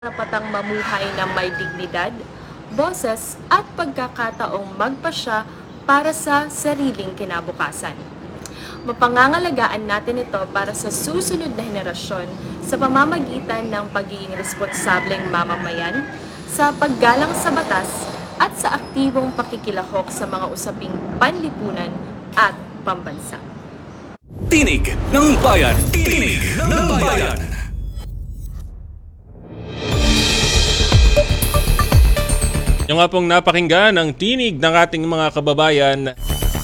Karapatang mamuhay ng may dignidad, boses at pagkakataong magpasya para sa sariling kinabukasan. Mapangangalagaan natin ito para sa susunod na henerasyon sa pamamagitan ng pagiging responsableng mamamayan, sa paggalang sa batas at sa aktibong pakikilahok sa mga usaping panlipunan at pambansa. Tinig ng Bayan! Tinig ng Bayan! Yung nga pong napakinggan ang tinig ng ating mga kababayan.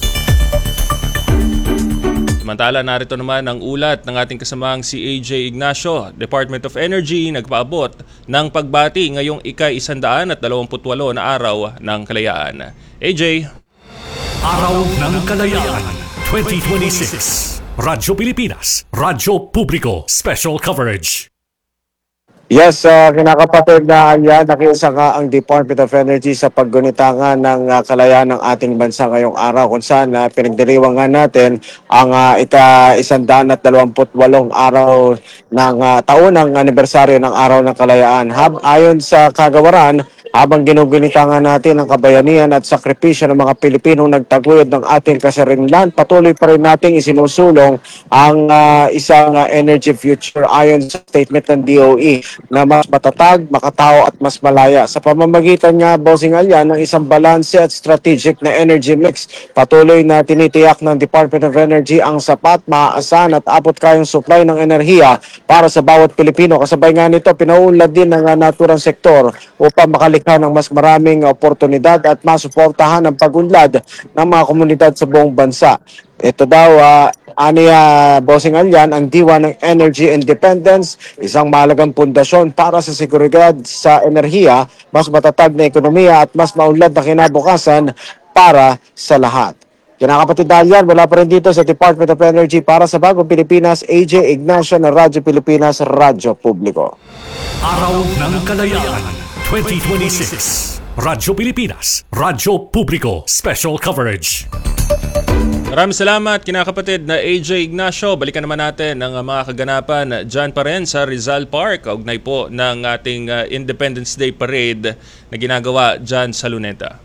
Samantala, narito naman ang ulat ng ating kasamang si AJ Ignacio. Department of Energy nagpaabot ng pagbati ngayong ika-128 na araw ng kalayaan. AJ. Araw ng Kalayaan 2026. Radyo Pilipinas, Radyo Publiko, Special Coverage. Yes, kinakapatid na yan, nakiisa nga ang Department of Energy sa paggunita ng kalayaan ng ating bansa ngayong araw kung saan pinagdiriwang nga natin ang ika-128 araw ng taunang anibersaryo ng Araw ng Kalayaan. Ayon sa kagawaran, habang ginugunita nga natin ang kabayanihan at sakripisyo ng mga Pilipinong nagtaguyod ng ating kasarinlan, patuloy pa rin nating isinusulong ang isang energy future ayon sa statement ng DOE na mas matatag, makatao at mas malaya. Sa pamamagitan nga, Bossing Alyan, ng isang balanse at strategic na energy mix, patuloy na tinitiyak ng Department of Energy ang sapat, maaasahan at abot-kayang supply ng enerhiya para sa bawat Pilipino. Kasabay nga nito, pinaunlad din ng naturang sektor upang makalikha ng mas maraming oportunidad at masuportahan ang pagunlad ng mga komunidad sa buong bansa. Ito daw, Bossing Alyan, ang diwa ng energy independence, isang mahalagang pundasyon para sa seguridad sa enerhiya, mas matatag na ekonomiya at mas maunlad na kinabukasan para sa lahat. Kinakapatid Dalian, wala pa rin dito sa Department of Energy para sa Bagong Pilipinas, AJ Ignacio ng Radyo Pilipinas, Radyo Publiko. Araw ng Kalayaan 2026. Radyo Pilipinas, Radyo Publiko, Special Coverage. Maraming salamat kinakapatid na AJ Ignacio. Balikan naman natin ang mga kaganapan dyan pa rin sa Rizal Park. Kaugnay po ng ating Independence Day Parade na ginagawa dyan sa Luneta.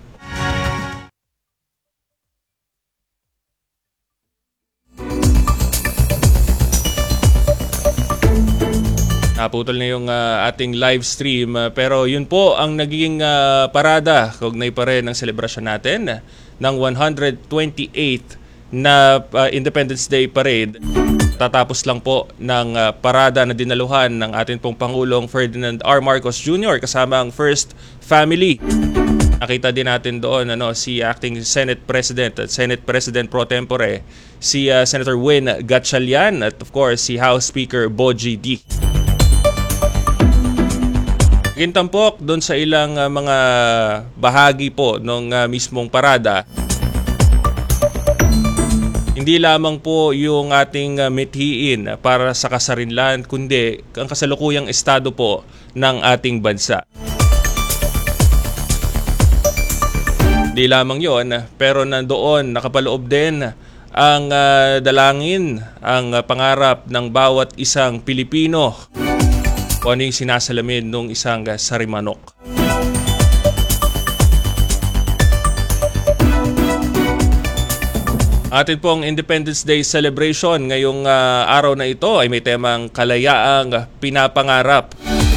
Naputol na yung ating live stream pero yun po ang naging parada. Kaugnay pa rin ng selebrasyon natin ng 128th na Independence Day Parade. Tatapos lang po ng parada na dinaluhan ng ating pong Pangulong Ferdinand R. Marcos Jr. kasama ang First Family. Nakita din natin doon si Acting Senate President at Senate President Pro Tempore, si Senator Win Gatchalian at of course si House Speaker Bogie D. Gintampok doon sa ilang mga bahagi po ng mismong parada. Hindi lamang po yung ating mithiin para sa kasarinlan, kundi ang kasalukuyang estado po ng ating bansa. Hindi lamang yon, pero nandoon nakapaloob din ang dalangin, ang pangarap ng bawat isang Pilipino kung ano yung sinasalamin ng isang sarimanok. Atin pong Independence Day celebration ngayong araw na ito ay may temang kalayaang pinapangarap.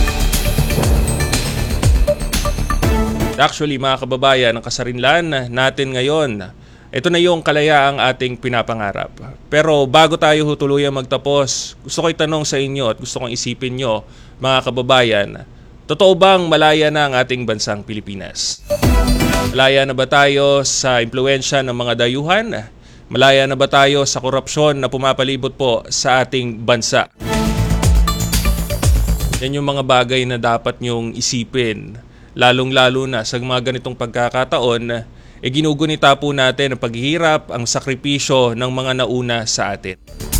Actually, mga kababayan, ang kasarinlan natin ngayon, ito na yung kalayaang ating pinapangarap. Pero bago tayo tuluyang magtapos, gusto ko itanong sa inyo at gusto kong isipin nyo, mga kababayan, totoo bang malaya na ang ating bansang Pilipinas? Malaya na ba tayo sa impluwensya ng mga dayuhan? Malaya na ba tayo sa korupsyon na pumapalibot po sa ating bansa? Yan yung mga bagay na dapat nyong isipin. Lalong-lalo na sa mga ganitong pagkakataon, ginugunita po natin ang paghihirap, ang sakripisyo ng mga nauna sa atin.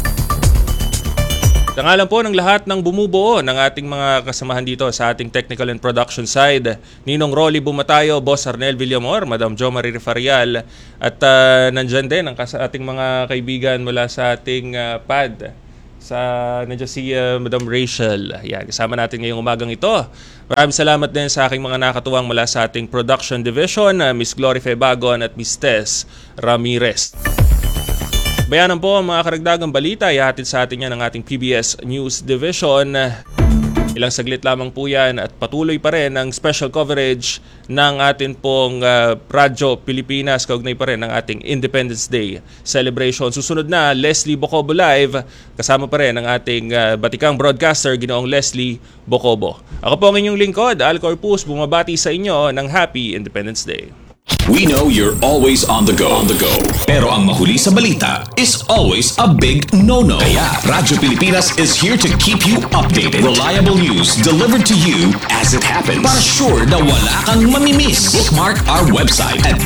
Tangalan po ng lahat ng bumubuo ng ating mga kasamahan dito sa ating technical and production side. Ninong Rolly Bumatayo, Boss Arnel Villamor, Madam Jo Marie Refarial, at nandyan din ang ating mga kaibigan mula sa ating pad Nandiyan si Madam Rachel. Yan, kasama natin ngayong umagang ito. Maraming salamat din sa aking mga nakatuwang mula sa ating production division, Miss Glory Febagon at Miss Tess Ramirez. Bayanan po ang mga karagdagang balita. Ihatid sa atin yan ng ating PBS News Division. Ilang saglit lamang po yan at patuloy pa rin ang special coverage ng atin pong Radyo Pilipinas, kaugnay pa rin ng ating Independence Day celebration. Susunod na, Leslie Bocobo Live, kasama pa rin ang ating batikang broadcaster, Ginoong Leslie Bocobo. Ako po ang inyong lingkod, Al Corpus, bumabati sa inyo ng Happy Independence Day. We know you're always on the go. Pero ang mahuli sa balita is always a big no-no. Kaya Radyo Pilipinas is here to keep you updated. Reliable news delivered to you as it happens. Para sure na wala kang mamimiss. Bookmark our website at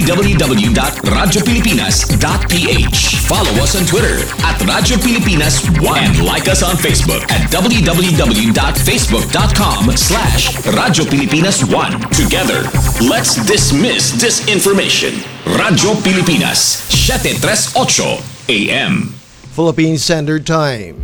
www.radiopilipinas.ph. Follow us on Twitter at Radyo Pilipinas 1 and like us on Facebook at www.facebook.com/Radyo Pilipinas 1. Together, let's dismiss disinformation. Radyo Pilipinas, 738 AM. Philippine Standard Time,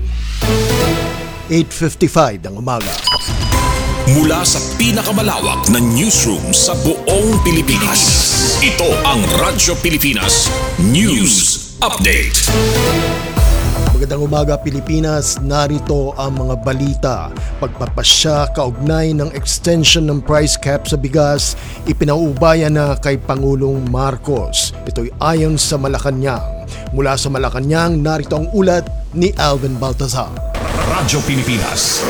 8:55 ng umaga. Mula sa pinakamalawak na newsroom sa buong Pilipinas, ito ang Radyo Pilipinas News Update. Magandang umaga Pilipinas, narito ang mga balita. Pagpapasya kaugnay ng extension ng price cap sa bigas, ipinauubaya na kay Pangulong Marcos. Ito'y ayon sa Malacanang. Mula sa Malacanang, narito ang ulat ni Alvin Baltazar. Radyo Pilipinas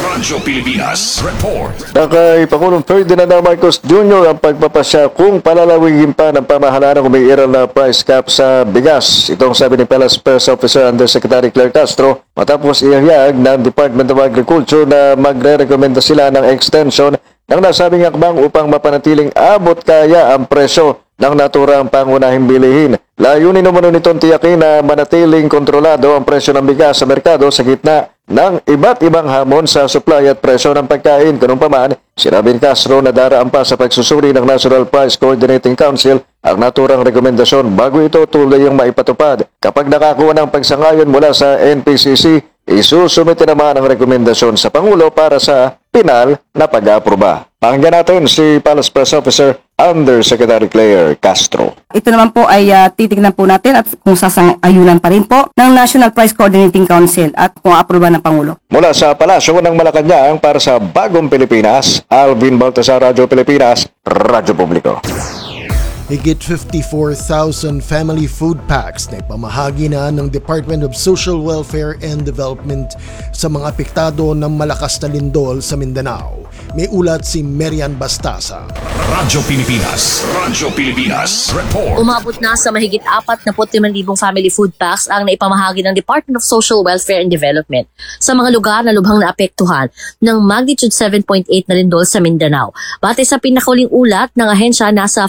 Report. Kay Pangulong Ferdinand Marcos Jr. ang pagpapasya kung palalawigin pa ng pamahalaan ng umiiral na price cap sa bigas. Itong sabi ni Pelas Press Officer Undersecretary Claire Castro matapos ihayag ng Department of Agriculture na magre-rekomenda sila ng extension ng nasabing akbang upang mapanatiling abot kaya ang presyo ng naturang pangunahing bilihin. Layunin naman nitong tiyakin na manatiling kontrolado ang presyo ng bigas sa merkado sa gitna ng iba't ibang hamon sa supply at presyo ng pagkain. Ganun pa man, sinabi ni Castro na daraan pa sa pagsusuri ng National Price Coordinating Council ang naturang rekomendasyon bago ito tuloy ang maipatupad. Kapag nakakuha ng pagsangayon mula sa NPCC, isusumite naman ang rekomendasyon sa Pangulo para sa pinal na pag-aproba. Pakinggan natin si Palace Press Officer Undersecretary Claire Castro. Ito naman po ay titignan po natin at kung sasang-ayunan pa rin po ng National Price Coordinating Council at kung aproba ng Pangulo. Mula sa Palasyo ng Malacanang para sa Bagong Pilipinas, Alvin Baltazar, Radyo Pilipinas, Radyo Publiko. Higit 54,000 family food packs na ipamahagi na ng Department of Social Welfare and Development sa mga apektado ng malakas na lindol sa Mindanao. May ulat si Merian Bastasa. Radyo Pilipinas Report. Umabot na sa mahigit 45,000 family food packs ang naipamahagi ng Department of Social Welfare and Development sa mga lugar na lubhang naapektuhan ng magnitude 7.8 na lindol sa Mindanao. Batay sa pinakauling ulat ng ahensya, nasa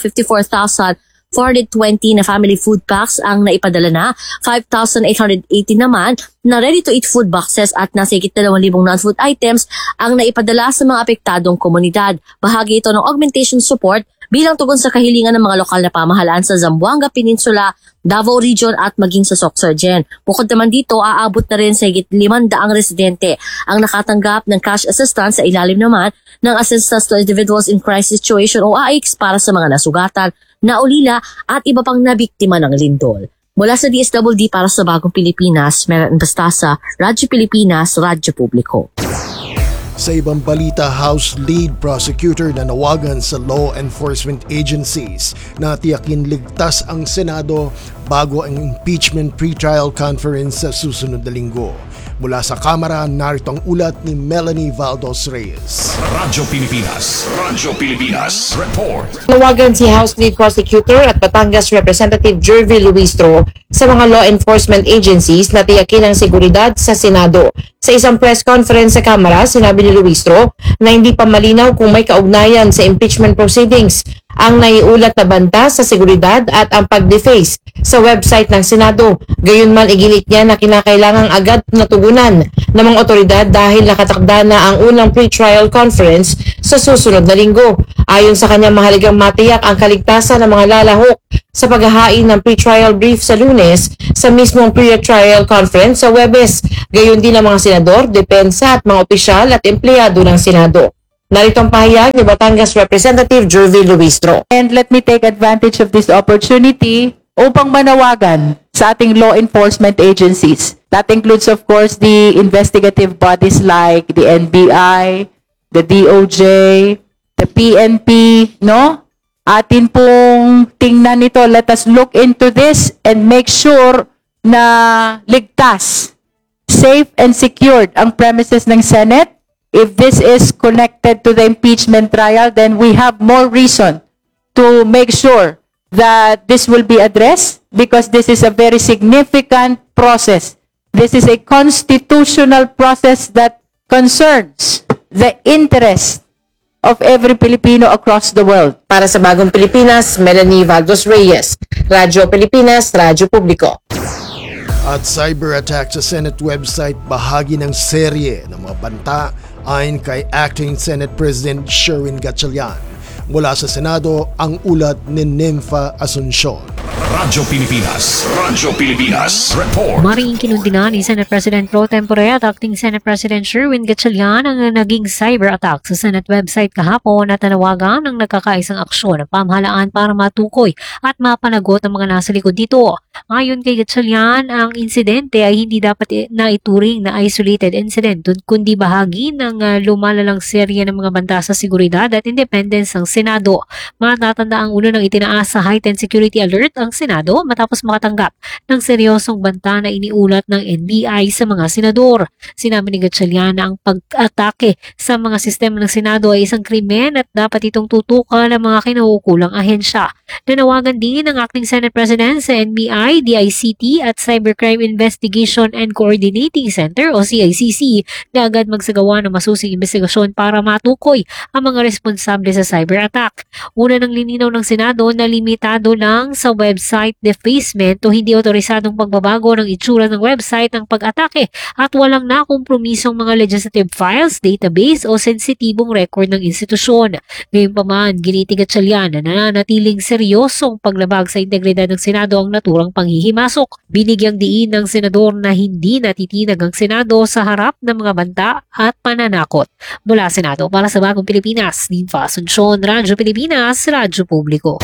54,420 na family food packs ang naipadala na, 5,880 naman na ready-to-eat food boxes at nasa higit 2,000 non-food items ang naipadala sa mga apektadong komunidad. Bahagi ito ng augmentation support bilang tugon sa kahilingan ng mga lokal na pamahalaan sa Zamboanga Peninsula, Davao Region at maging sa Sorsogon. Bukod naman dito, aabot na rin sa higit 500 residente ang nakatanggap ng cash assistance sa ilalim naman ng Assistance to Individuals in Crisis Situation o AICS para sa mga nasugatan, naulila at iba pang nabiktima ng lindol. Mula sa DSWD para sa Bagong Pilipinas, Merian Bastasa, Radyo Pilipinas, Radyo Publiko. Sa ibang balita, House Lead Prosecutor na nawagan sa law enforcement agencies na tiyakin ligtas ang Senado bago ang impeachment pre-trial conference sa susunod na linggo. Mula sa Kamara, narito ang ulat ni Melanie Valdos Reyes. Radyo Pilipinas Report. Nawagan si House Lead Prosecutor at Batangas Representative Jervy Luistro sa mga law enforcement agencies na tiyakin ang seguridad sa Senado. Sa isang press conference sa Kamara, sinabi ni Luistro na hindi pa malinaw kung may kaugnayan sa impeachment proceedings ang naiulat na banta sa seguridad at ang pag-deface sa website ng Senado. Gayunman iginit niya na kinakailangang agad na tugunan ng mga otoridad dahil nakatakda na ang unang pre-trial conference sa susunod na linggo. Ayon sa kanya, mahalagang matiyak ang kaligtasan ng mga lalahok sa paghahain ng pre-trial brief sa Lunes sa mismong pre-trial conference sa Huwebes. Gayon din ang mga senador, depensa at mga opisyal at empleyado ng Senado. Narito ang pahayag ni Batangas Representative Jervy Luistro. And let me take advantage of this opportunity upang manawagan sa ating law enforcement agencies. That includes, of course, the investigative bodies like the NBI, the DOJ, the PNP, no? Atin pong tingnan ito. Let us look into this and make sure na ligtas, safe and secured ang premises ng Senate. If this is connected to the impeachment trial, then we have more reason to make sure that this will be addressed because this is a very significant process. This is a constitutional process that concerns the interest of every Filipino across the world. Para sa Bagong Pilipinas, Melanie Valdos Reyes, Radyo Pilipinas, Radyo Publiko. At cyber attack sa Senate website, bahagi ng serye ng mga banta ayon kay Acting Senate President Sherwin Gatchalian. Mula sa Senado, ang ulat ni Nympha Asuncion. Radyo Pilipinas Report. Maring kinundina ni Senate President Pro Tempore at Acting Senate President Sherwin Gatchalian ang naging cyber attack sa Senate website kahapon at nanawagan ng nagkakaisang aksyon ng pamahalaan para matukoy at mapanagot ang mga nasa likod dito. Ayon kay Gatchalian, ang insidente ay hindi dapat na ituring na isolated incident kundi bahagi ng lumalalang serye ng mga banta sa seguridad at independence ng Senado. Matatanda ang ulo ng itinaas sa heightened security alert ang Senado matapos makatanggap ng seryosong banta na iniulat ng NBI sa mga senador. Sinabi ni Gatchalian na ang pag-atake sa mga sistema ng Senado ay isang krimen at dapat itong tutukan ng mga kinauukulang ahensya. Nanawagan din ng Acting Senate President sa NBI, DICT at Cybercrime Investigation and Coordinating Center o CICC na agad magsagawa ng masusing investigasyon para matukoy ang mga responsable sa cyber attack. Una ng lininaw ng Senado na limitado lang sa website defacement o hindi otorisadong pagbabago ng itsura ng website ng pag-atake at walang nakompromisong mga legislative files, database o sensitibong record ng institusyon. Gayunpaman, giniti Gatchalian na nananatiling seryosong paglabag sa integridad ng Senado ang naturang panghihimasok. Binigyang diin ng senador na hindi natitinag ang Senado sa harap ng mga banta at pananakot. Mula Senado para sa Bagong Pilipinas, Nympha Asuncion, Radyo Pilipinas, Radyo Publiko.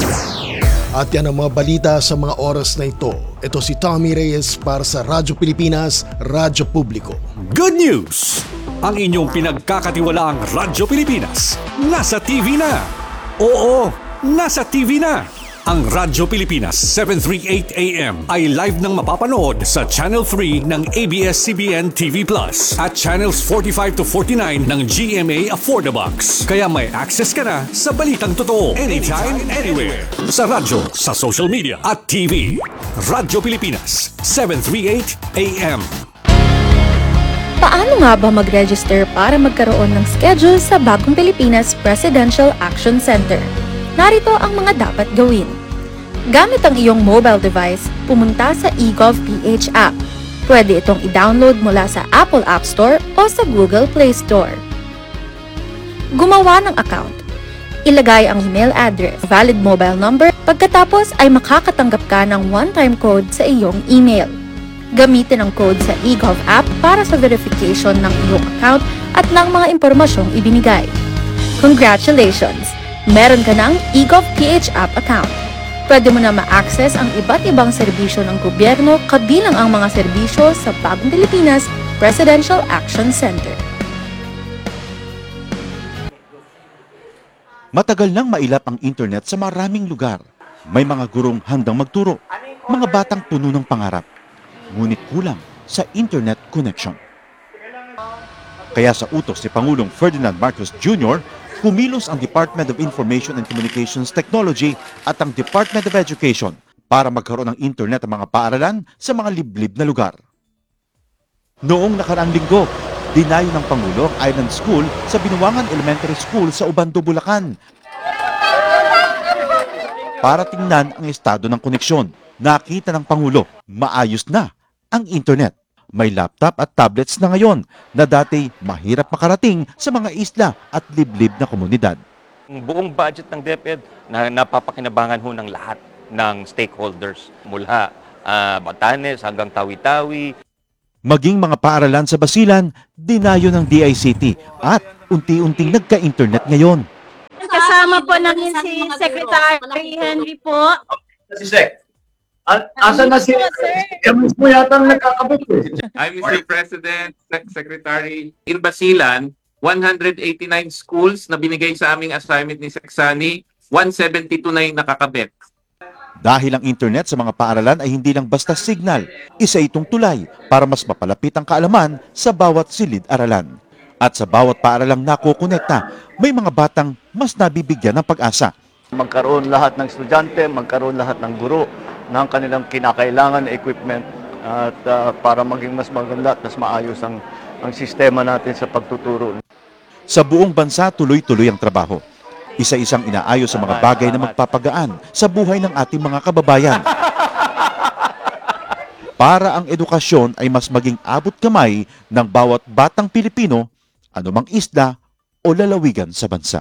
At yan ang mga balita sa mga oras na ito. Ito si Tommy Reyes para sa Radyo Pilipinas, Radyo Publiko. Good news! Ang inyong pinagkakatiwalaang Radyo Pilipinas nasa TV na. Oo, nasa TV na. Ang Radyo Pilipinas 738 AM ay live nang mapapanood sa Channel 3 ng ABS-CBN TV Plus at Channels 45 to 49 ng GMA Affordabox. Kaya may access ka na sa balitang totoo anytime, anywhere. Sa radyo, sa social media at TV. Radyo Pilipinas 738 AM. Paano nga ba mag-register para magkaroon ng schedule sa Bagong Pilipinas Presidential Action Center? Narito ang mga dapat gawin. Gamit ang iyong mobile device, pumunta sa eGov.ph app. Pwede itong i-download mula sa Apple App Store o sa Google Play Store. Gumawa ng account. Ilagay ang email address, valid mobile number, pagkatapos ay makakatanggap ka ng one-time code sa iyong email. Gamitin ang code sa eGov app para sa verification ng iyong account at ng mga impormasyong ibinigay. Congratulations! Meron ka ng eGov.ph app account. Pwede mo na ma-access ang iba't ibang serbisyo ng gobyerno kabilang ang mga serbisyo sa Bagong Pilipinas Presidential Action Center. Matagal nang mailap ang internet sa maraming lugar. May mga gurong handang magturo, mga batang puno ng pangarap. Ngunit kulang sa internet connection. Kaya sa utos ni Pangulong Ferdinand Marcos Jr., kumilos ang Department of Information and Communications Technology at ang Department of Education para magkaroon ng internet ang mga paaralan sa mga liblib na lugar. Noong nakaraang linggo, dinayo ng Pangulo ang Island School sa Binuangan Elementary School sa Ubando, Bulacan. para tingnan ang estado ng koneksyon. Nakita ng Pangulo, maayos na ang internet. May laptop at tablets na ngayon na dati mahirap makarating sa mga isla at liblib na komunidad. Ang buong budget ng DepEd na napapakinabangan ho ng lahat ng stakeholders mula Batanes hanggang Tawi-Tawi. Maging mga paaralan sa Basilan, dinayo ng DICT at unti-unting nagka-internet ngayon. Kasama po namin si Secretary Henry po. Si Sec. Asan na si Kami po yata nagkakabit eh. I'm Mr. President, Secretary. In Basilan, 189 schools na binigay sa aming assignment ni Seksani, 172 na yung nakakabit. Dahil ang internet sa mga paaralan ay hindi lang basta signal, isa itong tulay para mas mapalapit ang kaalaman sa bawat silid-aralan. At sa bawat paaralang nakokonekta, may mga batang mas nabibigyan ng pag-asa. Magkaroon lahat ng estudyante, magkaroon lahat ng guro ng kanilang kinakailangan na equipment at para maging mas maganda at mas maayos ang sistema natin sa pagtuturo. Sa buong bansa, tuloy-tuloy ang trabaho. Isa-isang inaayos sa mga bagay na magpapagaan sa buhay ng ating mga kababayan. Para ang edukasyon ay mas maging abot kamay ng bawat batang Pilipino, anumang isla o lalawigan sa bansa.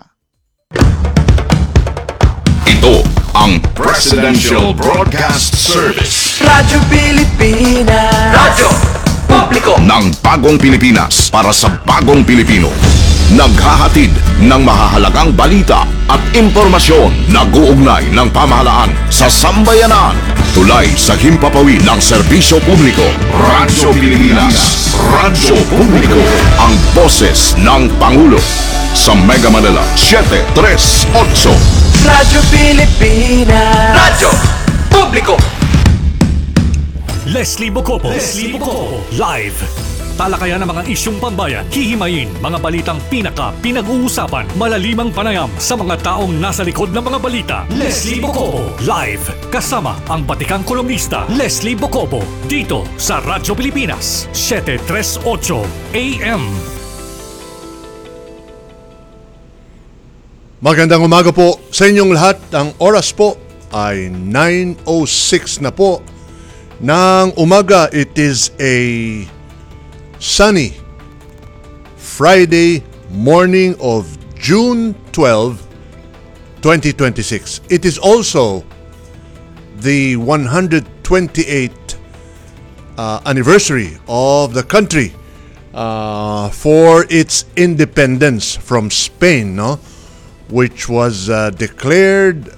Ito ang Presidential Broadcast Service. Radyo Pilipinas. Radyo Publiko ng bagong Pilipinas para sa bagong Pilipino. Naghahatid ng mahahalagang balita at impormasyon na guugnay ng pamahalaan sa sambayanan. Tulay sa himpapawid ng serbisyo publiko. Radyo Pilipinas. Radyo Publiko. Ang boses ng Pangulo. Sa Mega Manila, 738. Radyo Pilipinas. Radyo Publiko. Leslie Bocopo. Live. Talakayan ng mga isyong pambayan, hihimayin mga balitang pinag-uusapan, malalimang panayam sa mga taong nasa likod ng mga balita. Leslie Bocopo. Live. Kasama ang batikang kolumnista Leslie Bocopo. Dito sa Radyo Pilipinas, 738 AM. Magandang umaga po sa inyong lahat. Ang oras po ay 9:06 na po ng umaga. It is a sunny Friday morning of June 12, 2026. It is also the 128th anniversary of the country for its independence from Spain, no? Which was declared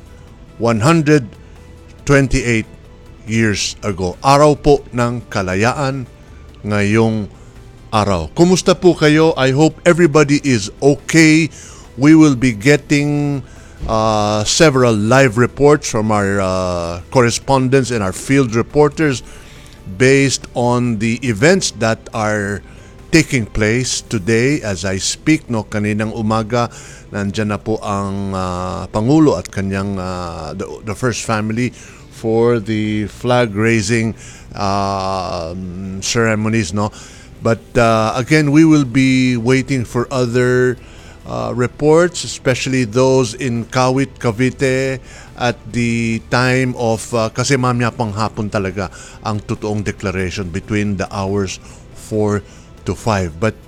128 years ago. Araw po ng kalayaan ngayong araw. Kumusta po kayo? I hope everybody is okay. We will be getting several live reports from our correspondents and our field reporters based on the events that are taking place today as I speak. No, kaninang umaga nandyan na po ang Pangulo at kanyang the first family for the flag raising ceremonies, no. But again, we will be waiting for other reports, especially those in Kawit, Cavite at the time of kasi mamaya pang hapon talaga ang totoong declaration between the hours 4 to 5. But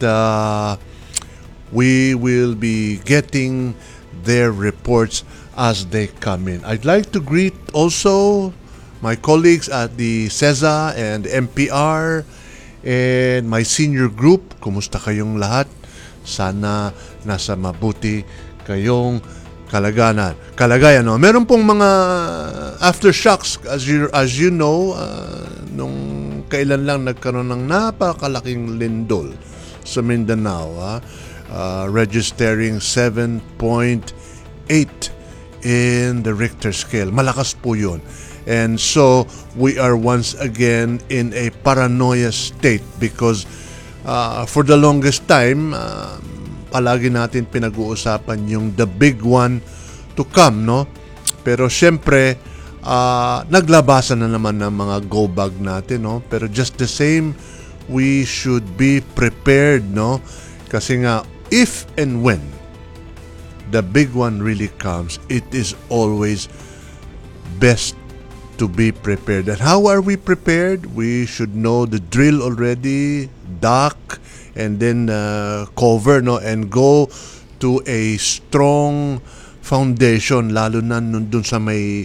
we will be getting their reports as they come in. I'd like to greet also my colleagues at the CESA and MPR and my senior group. Kumusta kayong lahat? Sana nasa mabuti kayong kalagayan. No? Meron pong mga aftershocks as you know, nung kailan lang nagkaroon ng napakalaking lindol sa Mindanao, registering 7.8 in the Richter scale. Malakas po yun. And so we are once again in a paranoia state because for the longest time palagi natin pinag-uusapan yung the big one to come, no? Pero syempre naglabasan na naman ng mga go bag natin, no? Pero just the same, we should be prepared, no? Kasi nga if and when the big one really comes, it is always best to be prepared. And how are we prepared? We should know the drill already, duck, and then cover, no, and go to a strong foundation, lalo na dun sa may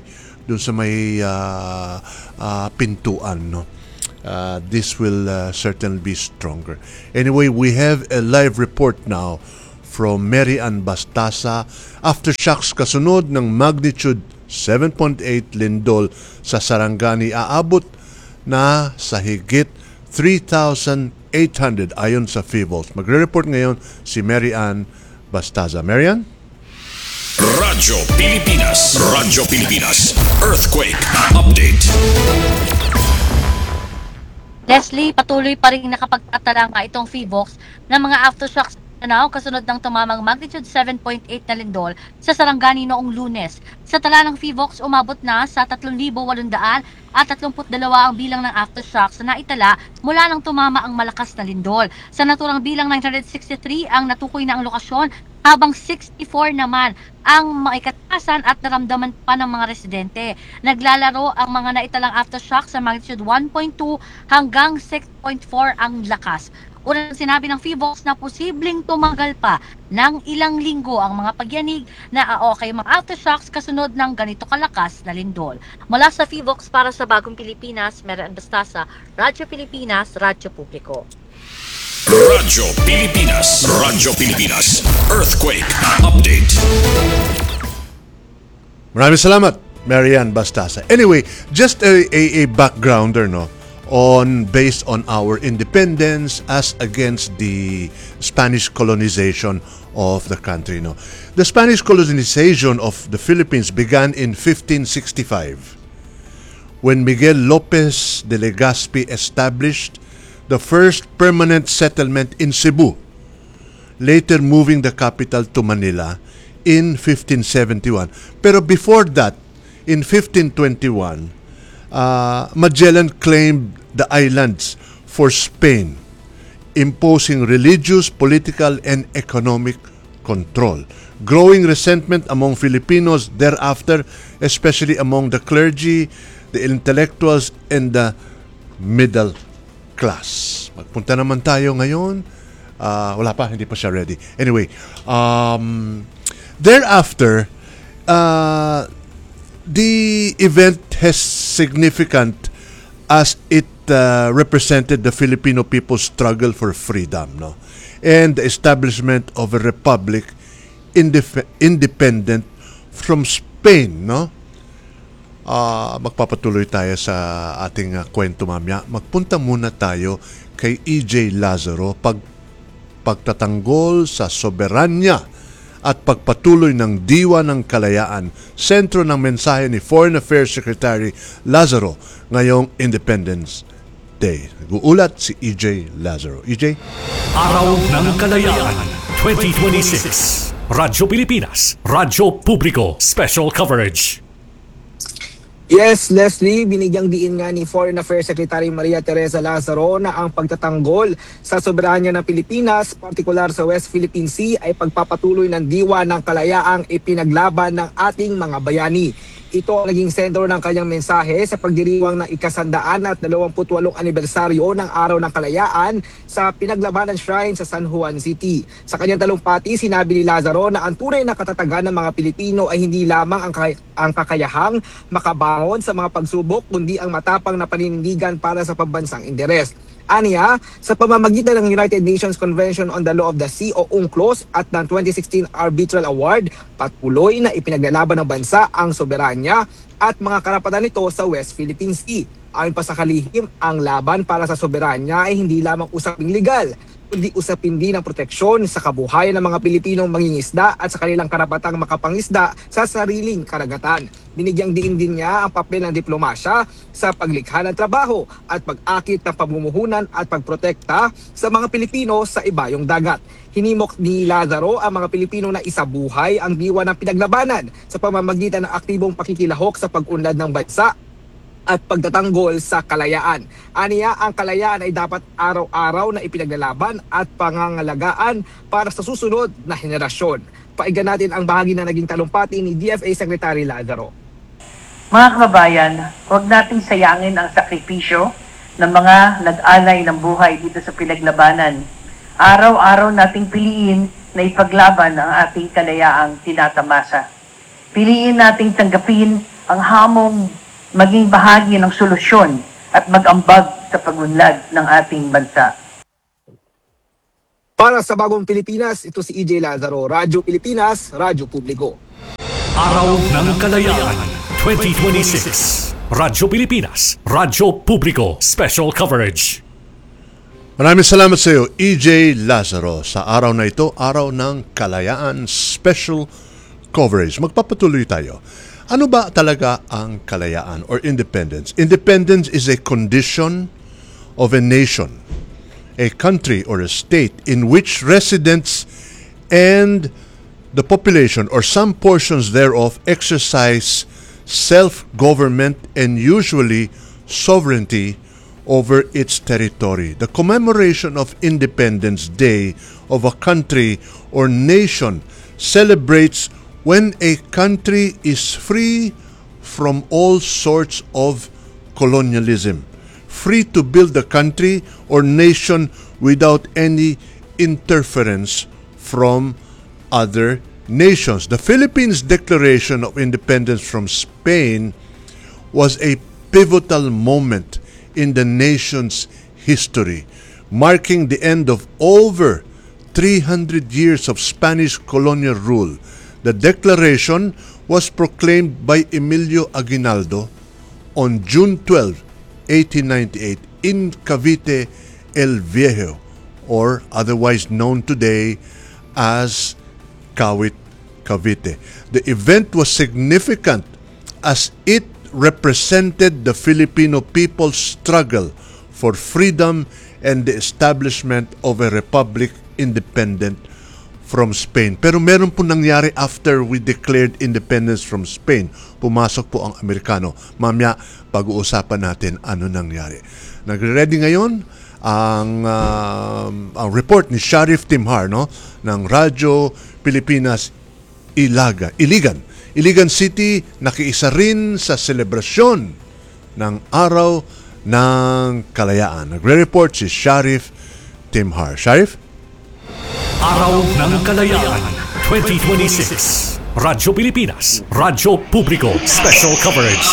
pintuan, no. This will certainly be stronger. Anyway, we have a live report now from Mary Ann Bastasa. Aftershocks kasunod ng magnitude 7.8 lindol sa Sarangani aabot na sa higit 3,800 ayon sa PHIVOLT. Magre-report ngayon si Mary Ann Bastasa. Mary Ann? Radyo Pilipinas. Radyo Pilipinas. Earthquake Update. Leslie, patuloy pa rin nakapagtatalanga itong PHIVOLT ng mga aftershocks na kasunod ng tumamang magnitude 7.8 na lindol sa Sarangani noong Lunes. Sa tala ng PHIVOLT, umabot na sa 3,832 ang bilang ng aftershocks na naitala mula nang tumama ang malakas na lindol. Sa naturang bilang 963 ang natukoy na ang lokasyon, habang 64 naman ang maikatasan at naramdaman pa ng mga residente. Naglalaro ang mga naitalang aftershocks sa magnitude 1.2 hanggang 6.4 ang lakas. Unang sinabi ng PHIVOLT na posibleng tumagal pa ng ilang linggo ang mga pagyanig na okay mga aftershocks kasunod ng ganito kalakas na lindol. Mula sa PHIVOLT para sa Bagong Pilipinas, Mary Ann Bastasa, Radyo Pilipinas, Radyo Publiko. Radyo Pilipinas. Radyo Pilipinas. Earthquake Update. Maraming salamat, Mary Ann Bastasa. Anyway, just a backgrounder, no, based on our independence as against the Spanish colonization of the country, no. The Spanish colonization of the Philippines began in 1565 when Miguel Lopez de Legazpi established the first permanent settlement in Cebu, later moving the capital to Manila in 1571. Pero before that, in 1521, Magellan claimed the islands for Spain, imposing religious, political, and economic control. Growing resentment among Filipinos thereafter, especially among the clergy, the intellectuals, and the middle class. Magpunta naman tayo ngayon. Wala pa, hindi pa siya ready. Anyway, thereafter, the event has significant as it represented the Filipino people's struggle for freedom, no, and the establishment of a republic independent from Spain, no. Magpapatuloy tayo sa ating kwento mamaya. Magpunta muna tayo kay E.J. Lazaro, pagtatanggol sa soberanya at pagpatuloy ng Diwa ng Kalayaan, sentro ng mensahe ni Foreign Affairs Secretary Lazaro ngayong Independence Day. Nag-uulat si E.J. Lazaro. E.J.? Araw ng Kalayaan 2026. Radyo Pilipinas, Radyo Publiko, Special Coverage. Yes, Leslie, binigyang diin nga ni Foreign Affairs Secretary Maria Teresa Lazaro na ang pagtatanggol sa soberanya ng Pilipinas, partikular sa West Philippine Sea, ay pagpapatuloy ng Diwa ng Kalayaang ipinaglaban ng ating mga bayani. Ito ang naging sentro ng kanyang mensahe sa pagdiriwang ng ika-128 anibersaryo ng Araw ng Kalayaan sa Pinaglabanan Shrine sa San Juan City. Sa kanyang talumpati, sinabi ni Lazaro na ang tunay na katatagan ng mga Pilipino ay hindi lamang ang kakayahang makabangon sa mga pagsubok, kundi ang matapang na paninindigan para sa pambansang interes. Aniya, sa pamamagitan ng United Nations Convention on the Law of the Sea o UNCLOS at ng 2016 Arbitral Award, patuloy na ipinaglalaban ng bansa ang soberanya at mga karapatan nito sa West Philippine Sea. Ayon pa sa kalihim, ang laban para sa soberanya ay hindi lamang usaping legal, kundi usapin din ang proteksyon sa kabuhayan ng mga Pilipinong mangingisda at sa kanilang karapatang makapangisda sa sariling karagatan. Binigyang diin din niya ang papel ng diplomasya sa paglikha ng trabaho at pag-akit ng pamumuhunan at pagprotekta sa mga Pilipino sa ibayong dagat. Hinimok ni Lazaro ang mga Pilipino na isabuhay ang diwa ng pinaglabanan sa pamamagitan ng aktibong pakikilahok sa pag-unlad ng bansa at pagtatanggol sa kalayaan. Aniya, ang kalayaan ay dapat araw-araw na ipinaglalaban at pangangalagaan para sa susunod na henerasyon. Paignan natin ang bahagi na naging talumpati ni DFA Secretary Lazaro. Mga kababayan, huwag nating sayangin ang sakripisyo ng mga nag-alay ng buhay dito sa pinaglabanan. Araw-araw nating piliin na ipaglaban ang ating kalayaang tinatamasa. Piliin nating tanggapin ang hamong maging bahagi ng solusyon at mag-ambag sa pagunlad ng ating bansa. Para sa Bagong Pilipinas, ito si EJ Lazaro, Radyo Pilipinas, Radyo Publiko. Araw ng Kalayaan 2026. Radyo Pilipinas, Radyo Publiko, Special Coverage. Maraming salamat sa iyo, EJ Lazaro. Sa araw na ito, Araw ng Kalayaan Special Coverage. Magpapatuloy tayo. Ano ba talaga ang kalayaan or independence? Independence is a condition of a nation, a country or a state in which residents and the population or some portions thereof exercise self-government and usually sovereignty over its territory. The commemoration of Independence Day of a country or nation celebrates when a country is free from all sorts of colonialism, free to build a country or nation without any interference from other nations. The Philippines Declaration of Independence from Spain was a pivotal moment in the nation's history, marking the end of over 300 years of Spanish colonial rule. The declaration was proclaimed by Emilio Aguinaldo on June 12, 1898 in Cavite El Viejo, or otherwise known today as Kawit, Cavite. The event was significant as it represented the Filipino people's struggle for freedom and the establishment of a republic independent from Spain. Pero meron po nangyari after we declared independence from Spain. Pumasok po ang Amerikano. Mamaya, pag-uusapan natin ano nangyari. Nagre-ready ngayon ang report ni Sharif Timhar, no, ng Radyo Pilipinas Iligan City, nakiisa rin sa selebrasyon ng Araw ng Kalayaan. Nagre-report si Sharif Timhar. Sharif? Araw ng Kalayaan 2026. Radyo Pilipinas, Radyo Publiko, Special Coverage.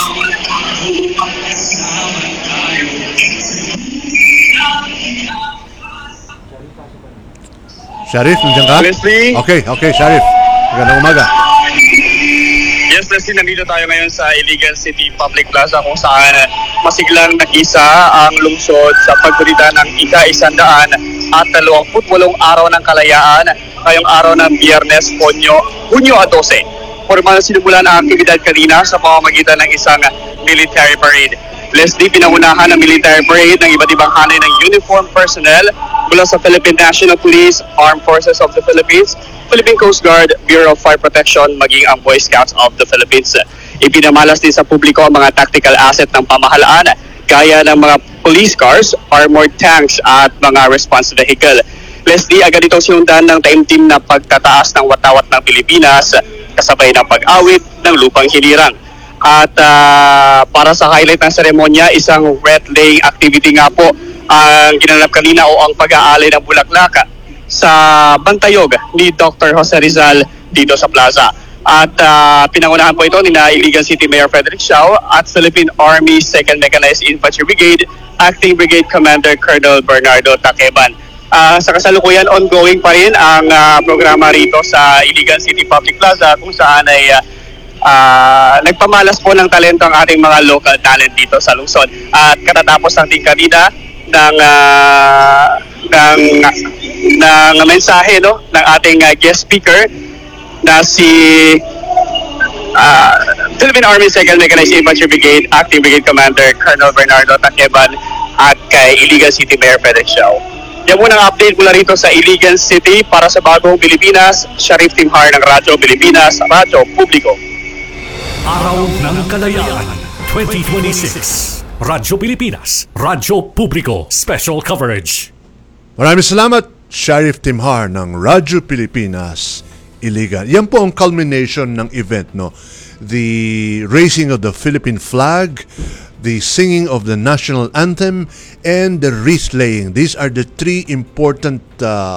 Sharif, nandiyan ka? Leslie? Okay, Sharif. Magandang umaga. Yes, Leslie, nandito tayo ngayon sa Iligan City Public Plaza kung saan masiglang nakisa ang lungsod sa pagdurida ng ika-128 araw ng kalayaan ngayong araw ng Biyernes, Hunyo 12. Formal sinimulan ang aktibidad kanina sa pamamagitan ng isang military parade. Leslie, pinangunahan ng military parade ng iba't ibang hanay ng uniform personnel mula sa Philippine National Police, Armed Forces of the Philippines, Philippine Coast Guard, Bureau of Fire Protection, maging ang Boy Scouts of the Philippines. Ipinamalas din sa publiko ang mga tactical asset ng pamahalaan gaya ng mga police cars, armored tanks at mga response vehicle. Leslie, agad itong sinundan ng taimtim na pagtataas ng watawat ng Pilipinas kasabay ng pag-awit ng lupang hilirang. At para sa highlight ng seremonya, isang wreath laying activity nga po ang ginanap kanina o ang pag-aalay ng bulaklak sa bantayog ni Dr. Jose Rizal dito sa plaza. At pinangunahan po ito ni Iligan City Mayor Frederick Siao at Philippine Army 2nd Mechanized Infantry Brigade Acting Brigade Commander Colonel Bernardo Takeban. Sa kasalukuyan, ongoing pa rin ang programa rito sa Iligan City Public Plaza kung saan ay nagpamalas po ng talento ang ating mga local talent dito sa lungsod. At katatapos ng tingkadina ng mensahe, no, ng ating guest speaker na si Philippine Army 2nd Mechanized Infantry Brigade Acting Brigade Commander Colonel Bernardo Takeban at kay Iligan City Mayor Frederick Siao. Yan muna ang update mula rito sa Iligan City. Para sa Bagong Pilipinas, Sharif Timhar ng Radyo Pilipinas, Radyo Publiko. Araw ng Kalayaan 2026. Radyo Pilipinas, Radyo Publiko, Special Coverage. Maraming salamat, Sharif Timhar ng Radyo Pilipinas, illegal. Yan po ang culmination ng event, no? The raising of the Philippine flag, the singing of the national anthem, and the wreath laying. These are the three important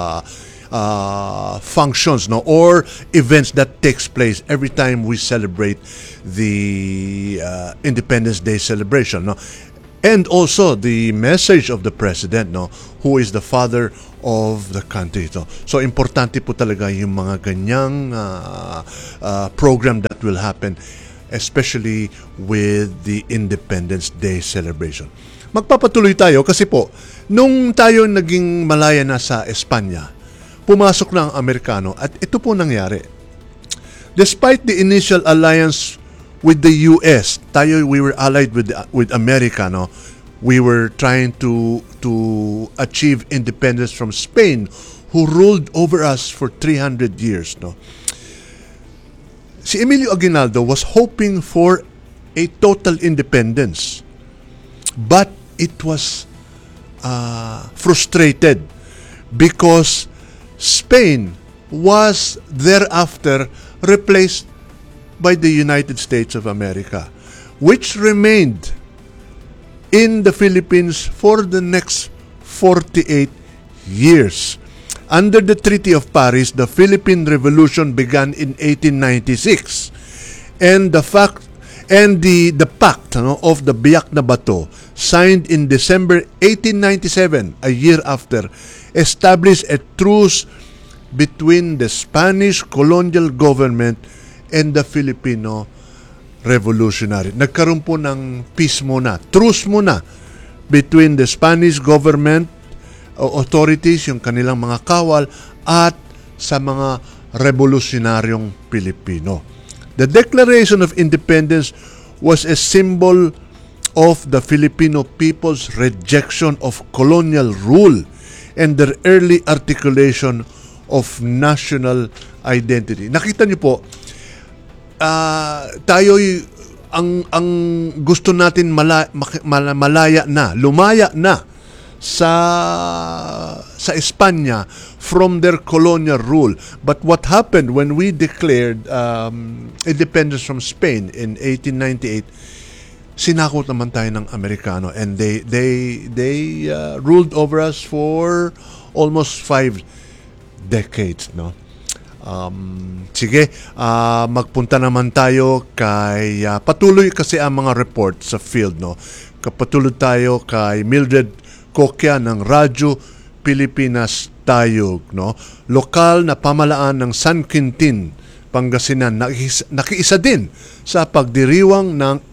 functions, no, or events that takes place every time we celebrate the Independence Day celebration, no. And also the message of the president, no, who is the father of the country. So importante po talaga yung mga ganyang program that will happen, especially with the Independence Day celebration. Magpapatuloy tayo kasi po, nung tayo naging malaya na sa Espanya, pumasok na ang Amerikano at ito po nangyari. Despite the initial alliance with the US, we were allied with America, no? We were trying to achieve independence from Spain, who ruled over us for 300 years, no? Si Emilio Aguinaldo was hoping for a total independence, but it was frustrated because Spain was thereafter replaced by the United States of America, which remained in the Philippines for the next 48 years. Under the Treaty of Paris, the Philippine Revolution began in 1896, and the pact of the Biak na Bato, signed in December 1897, a year after, established a truce between the Spanish colonial government and the Filipino Revolutionary. Nagkaroon po ng peace muna, truce muna between the Spanish government authorities, yung kanilang mga kawal, at sa mga revolutionaryong Pilipino. The Declaration of Independence was a symbol of the Filipino people's rejection of colonial rule and their early articulation of national identity. Nakita niyo po, tayo'y ang gusto natin lumaya na sa Espanya from their colonial rule. But what happened when we declared independence from Spain in 1898, sinakot naman tayo ng Amerikano, and they ruled over us for almost 5 decades, no? Sige, magpunta naman tayo kay patuloy kasi ang mga report sa field, no. Patuloy tayo kay Mildred Coquia ng Radyo Pilipinas Tayog, no. Lokal na pamalaan ng San Quintin, Pangasinan, nakiisa din sa pagdiriwang ng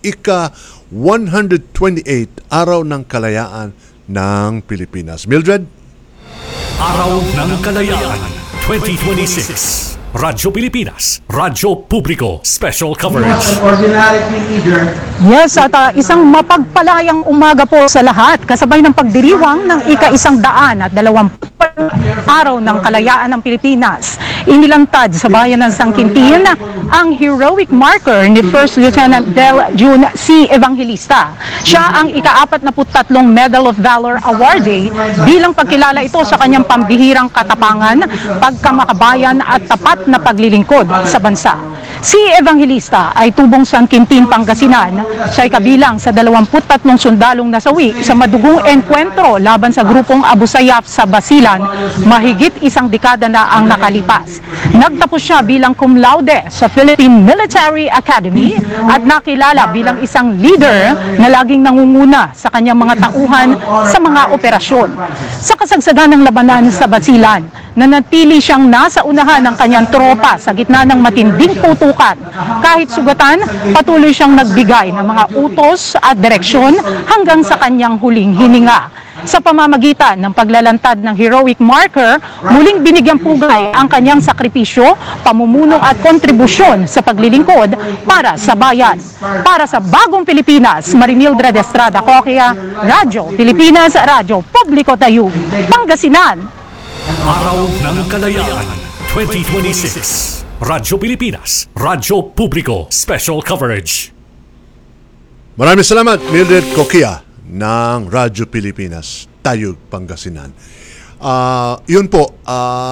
ika-128 Araw ng Kalayaan ng Pilipinas. Mildred? Araw ng Kalayaan 2026. Radyo Pilipinas, Radyo Publiko, Special Coverage. Yes, at isang mapagpalayang umaga po sa lahat, kasabay ng pagdiriwang ng ika-120 Araw ng Kalayaan ng Pilipinas. Inilantad sa bayan ng San Quintin ang heroic marker ni First Lieutenant Del June C. Evangelista. Siya ang ika-43 Medal of Valor awardee bilang pagkilala ito sa kanyang pambihirang katapangan, pagkamakabayan at tapat na paglilingkod sa bansa. Si Evangelista ay tubong San Quintin, Pangasinan. Siya ay kabilang sa 23 sundalong nasawi sa madugong enkwentro laban sa grupong Abu Sayyaf sa Basilan, mahigit isang dekada na ang nakalipas. Nagtapos siya bilang cum laude sa Philippine Military Academy at nakilala bilang isang leader na laging nangunguna sa kanyang mga tauhan sa mga operasyon. Sa kasagsagan ng labanan sa Basilan, nanatili siyang nasa unahan ng kanyang tropa sa gitna ng matinding putukan. Kahit sugatan, patuloy siyang nagbigay ng mga utos at direksyon hanggang sa kanyang huling hininga. Sa pamamagitan ng paglalantad ng heroic marker, muling binigyang pugay ang kanyang sakripisyo, pamumuno at kontribusyon sa paglilingkod para sa bayan. Para sa Bagong Pilipinas, Marimildred Estrada Coquia, Radyo Pilipinas, Radyo Publiko Tayug, Pangasinan. Araw ng Kalayaan 2026. Radyo Pilipinas, Radyo Publiko, Special Coverage. Maraming salamat, Mildred Coquia ng Radyo Pilipinas, Tayug, Pangasinan. Yun po,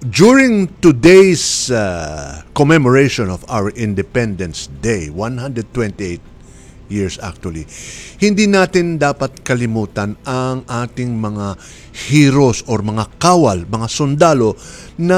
during today's commemoration of our Independence Day, 128 years actually, hindi natin dapat kalimutan ang ating mga heroes or mga kawal, mga sundalo na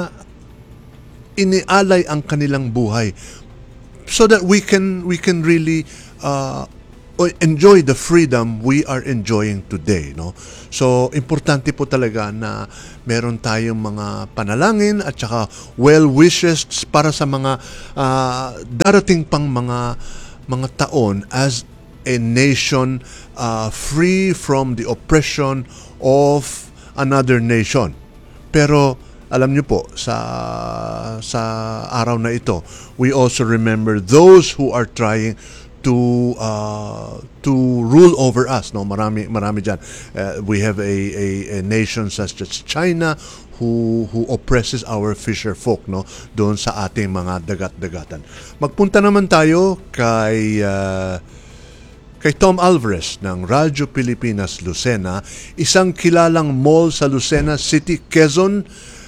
inialay ang kanilang buhay so that we can really enjoy the freedom we are enjoying today, no? So importante po talaga na meron tayong mga panalangin at saka well wishes para sa mga darating pang mga taon as a nation free from the oppression of another nation. Pero alam niyo po, sa araw na ito, we also remember those who are trying to rule over us, no? Marami diyan. We have a nation such as China who oppresses our fisher folk, no? Doon sa ating mga dagat-dagatan. Magpunta naman tayo kay Tom Alvarez ng Radyo Pilipinas Lucena, isang kilalang mall sa Lucena City, Quezon,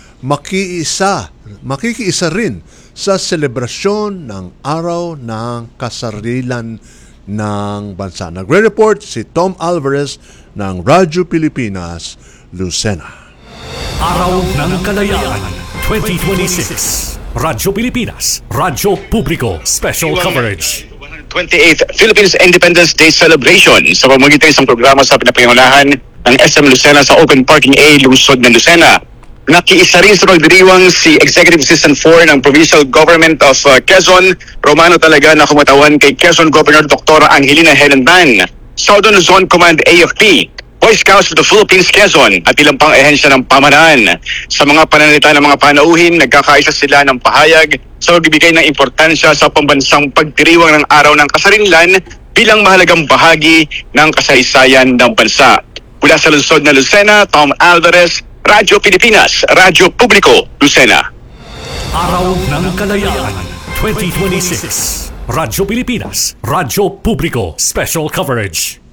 makikiisa rin sa selebrasyon ng Araw ng Kasarilan ng Bansa. Nagre-report si Tom Alvarez ng Radyo Pilipinas Lucena. Araw ng Kalayaan 2026. Radyo Pilipinas, Radyo Publiko, Special Coverage. 28th Philippines Independence Day Celebration sa pamamagitan ng isang programa sa pinapangunahan ng SM Lucena sa Open Parking A, Lungsod ng Lucena. Nakiisa rin sa pagdiriwang si Executive Assistant 4 ng Provincial Government of Quezon, Romano talaga, na kumatawan kay Quezon Governor Dr. Angelina Helenban, Southern Zone Command AFP, Boy Scouts of the Philippines Quezon at ilang pang ehensya ng pamahalaan. Sa mga pananalita ng mga panauhin, nagkakaisa sila ng pahayag sa pagbibigay ng importansya sa pambansang pagdiriwang ng Araw ng Kasarilan bilang mahalagang bahagi ng kasaysayan ng bansa. Mula sa lungsod na Lucena, Tom Alvarez, Radyo Pilipinas, Radyo Publiko, Lucena. Araw ng Kalayaan 2026. Radyo Pilipinas, Radyo Publiko, Special Coverage.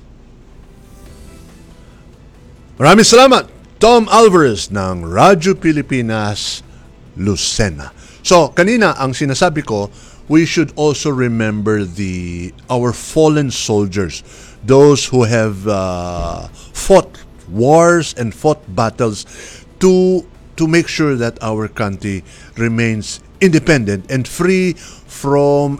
Maraming salamat, Tom Alvarez ng Radyo Pilipinas Lucena. So, kanina ang sinasabi ko, we should also remember our fallen soldiers, those who have fought wars and fought battles to make sure that our country remains independent and free from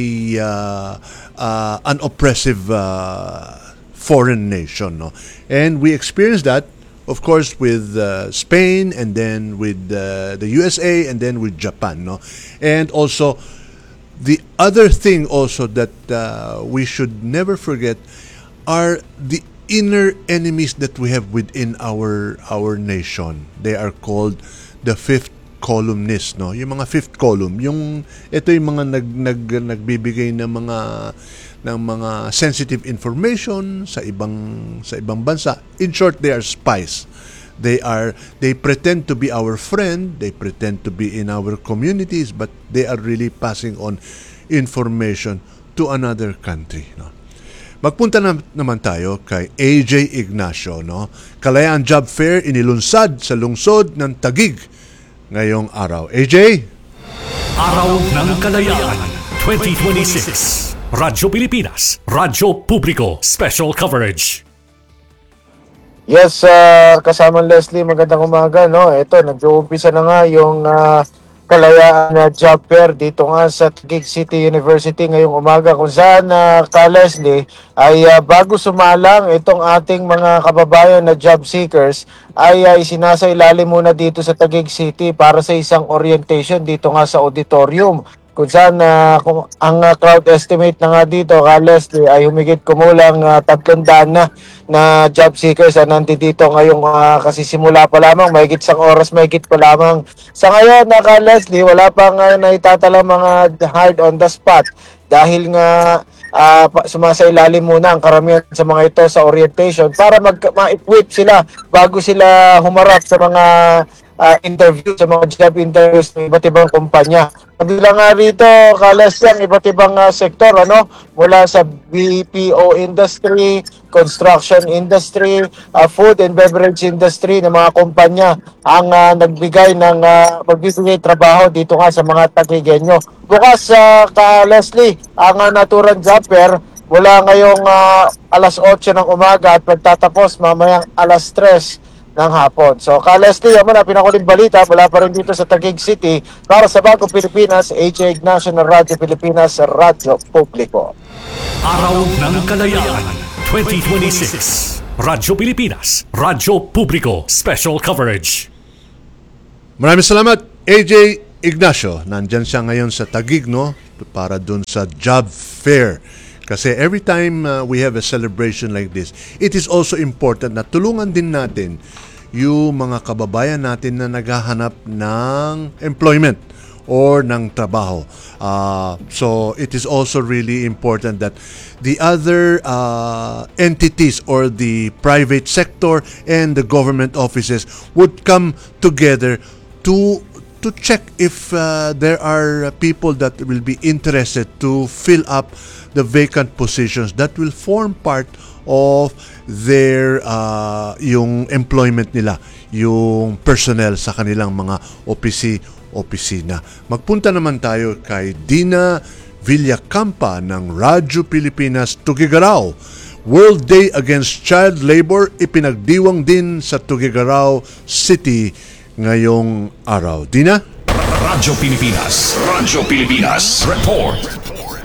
an oppressive foreign nation, no? And we experienced that, of course, with Spain, and then with the USA, and then with Japan, no? And also the other thing also that we should never forget are the inner enemies that we have within our nation. They are called the fifth columnists, no? Yung mga fifth column, ito yung mga nagbibigay ng mga sensitive information sa ibang bansa. In short, they are spies. They pretend to be our friend, they pretend to be in our communities, but they are really passing on information to another country, no? Magpunta naman tayo kay AJ Ignacio, no? Kalayaan Job Fair inilunsad sa lungsod ng Taguig ngayong araw. AJ? Araw ng Kalayaan 2026. Radyo Pilipinas, Radyo Publiko, Special Coverage. Yes, kasama Leslie, magandang umaga, no? Ito, nag-uumpisa na nga yung Kalayaan Job Fair dito nga sa Taguig City University ngayong umaga, kung saan ka Leslie ay bago sumalang itong ating mga kababayan na job seekers ay sinasailalim muna dito sa Taguig City para sa isang orientation dito nga sa auditorium, kung saan kung ang crowd estimate na nga dito, Leslie, ay humigit kumulang 300 na job seekers na nandito ngayong kasisimula pa lamang, mahigit isang oras mahigit pa lamang. Sa ngayon, Leslie, wala pang naitatalang mga hard on the spot dahil nga sumasailalim muna ang karamihan sa mga ito sa orientation para ma-equip sila bago sila humarap sa mga interview, sa mga job interviews ng iba't ibang kumpanya. Kabilang nga rito, kalas yan, iba't ibang sektor, ano, mula sa BPO industry, construction industry, food and beverage industry ng mga kumpanya ang nagbigay ng magbibigay trabaho dito nga sa mga Taguigenyo. Bukas ka Leslie, ang naturang job fair mula ngayong alas 8 ng umaga at pagtatapos mamayang alas 3 ng hapon. So, ka Leslie, yan na pinakuling balita mula pa rin dito sa Taguig City para sa Bagong Pilipinas, AJ Ignacio ng Radyo Pilipinas, Radyo Publiko. Araw ng Kalayaan 2026. Radyo Pilipinas, Radyo Publiko, Special Coverage. Maraming salamat, AJ Ignacio. Nandyan siya ngayon sa Taguig, no? Para dun sa job fair. Kasi every time we have a celebration like this, it is also important na tulungan din natin yung mga kababayan natin na naghahanap ng employment or ng trabaho. So it is also really important that the other entities or the private sector and the government offices would come together to check if there are people that will be interested to fill up the vacant positions that will form part of their yung employment nila, yung personnel sa kanilang mga opisina. Magpunta naman tayo kay Dina Villacampa ng Radyo Pilipinas, Tuguegarao. World Day Against Child Labor ipinagdiwang din sa Tuguegarao City ngayong araw. Dina? Radyo Pilipinas. Radyo Pilipinas. Report.